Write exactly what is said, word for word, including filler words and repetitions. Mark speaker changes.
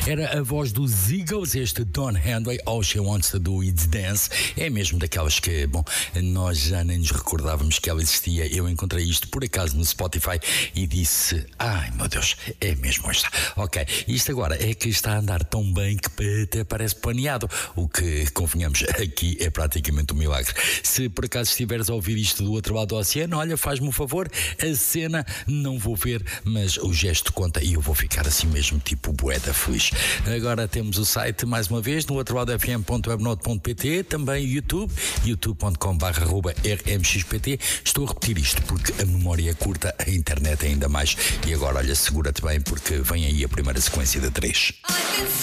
Speaker 1: era a voz dos Eagles, este Don Henley, All She Wants to Do Is Dance. É mesmo daquelas que, bom, nós já nem nos recordávamos que ela existia. Eu encontrei isto por acaso no Spotify e disse, ai meu Deus, é mesmo esta. Ok, isto agora é que está a andar tão bem que até parece planeado, o que, convenhamos, aqui é praticamente um milagre. Se por acaso estiveres a ouvir isto do outro lado do oceano, olha, faz-me um favor, a cena não vou ver, mas o gesto conta e eu vou ficar assim mesmo, tipo bué da feliz. Agora temos o site, mais uma vez, no outro lado f m ponto webnode ponto p t, também YouTube, youtube ponto com barra r m x p t. Estou a repetir isto porque a memória é curta, a internet é ainda mais. E agora, olha, segura-te bem porque vem aí a primeira sequência de três.